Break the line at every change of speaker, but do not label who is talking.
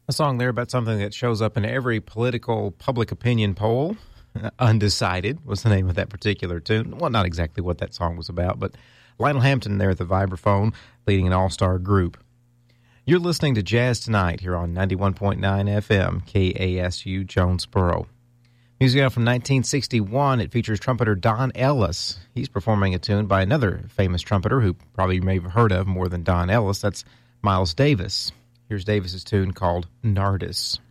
A song there about something that shows up in every political public opinion poll. Undecided was the name of that particular tune. Well, not exactly what that song was about, but Lionel Hampton there at the vibraphone leading an all-star group. You're listening to Jazz Tonight here on 91.9 FM, KASU Jonesboro. Music out from 1961. It features trumpeter Don Ellis. He's performing a tune by another famous trumpeter who probably you may have heard of more than Don Ellis. That's Miles Davis. Here's Davis's tune called Nardis.